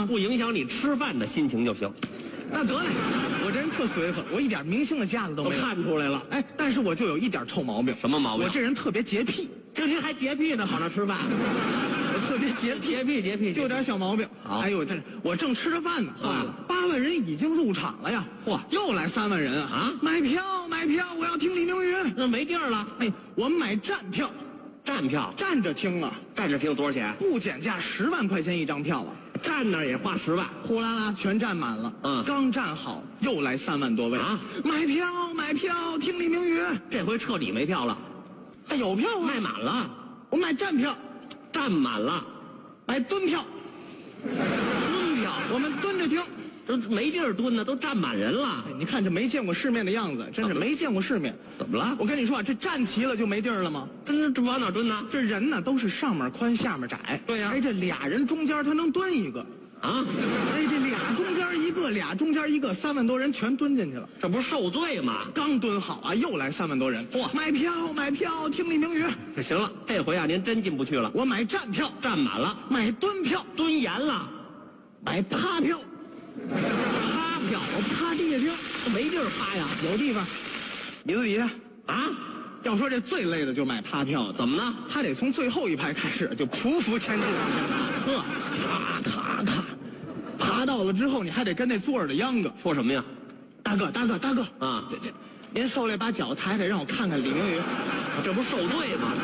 不影响你吃饭的心情就行。 那得嘞，我这人特随和，我一点明星的架子都都没有。 看出来了， 哎，但是我就有一点臭毛病。 什么毛病？ 我这人特别洁癖， 这您还洁癖呢，跑那吃饭？ 我特别洁癖，就有点小毛病。 好哎呦，这我正吃着饭呢，坏了，8万人已经入场了呀！ 嚯又来3万人啊！ 啊， 买票，我要听李明宇。 那没地儿了。 哎，我们买站票， 站票站着听啊， 站着听多少钱？ 不减价10万块钱一张票啊！ 站那儿也花10万。 呼啦啦全站满了。刚站好，又来3万多位啊！ 买票，听李明宇。 这回彻底没票了， 还有票啊？ 卖满了， 我买站票， 站满了， 买蹲票， 蹲票我们蹲着听。 这没地儿蹲呢，都站满人了。 你看这没见过世面的样子，真是没见过世面。 怎么了？ 我跟你说啊，这站齐了就没地儿了吗？ 这往哪蹲呢？ 这人呢都是上面宽下面窄。 对呀哎，这俩人中间他能蹲一个。 啊， 哎，这俩中间一个，俩中间一个，3万多人全蹲进去了。 这不是受罪吗？ 刚蹲好啊，又来3万多人。 嚯买票，听李明宇。 这行了，这回啊您真进不去了。 我买站票， 站满了， 买蹲票， 蹲严了， 买趴票， 趴票我趴地下听。 没地儿趴呀。 有地方，椅子底下。 啊， 要说这最累的就买趴票的， 怎么呢？ 他得从最后一排开始就匍匐前进往前爬， 呵， 咔，爬到了之后你还得跟那坐着的秧歌， 说什么呀？ 大哥啊， 这您受累把脚抬抬，让我看看李明宇。 这不受罪吗？